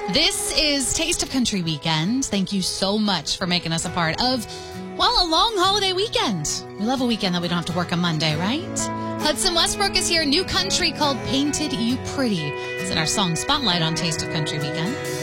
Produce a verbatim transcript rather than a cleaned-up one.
This is Taste of Country Weekend. Thank you so much for making us a part of, well, a long holiday weekend. We love a weekend that we don't have to work on Monday, right? Hudson Westbrook is here. New country called Painted You Pretty. It's in our song Spotlight on Taste of Country Weekend.